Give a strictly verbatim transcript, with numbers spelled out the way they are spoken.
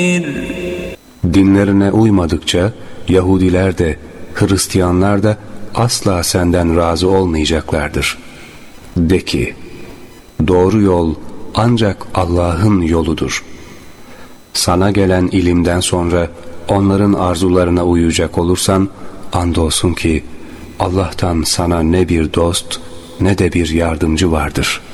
Dinlerine uymadıkça Yahudiler de Hristiyanlar da asla senden razı olmayacaklardır. De ki, doğru yol ancak Allah'ın yoludur. Sana gelen ilimden sonra onların arzularına uyacak olursan, andolsun ki Allah'tan sana ne bir dost ne de bir yardımcı vardır.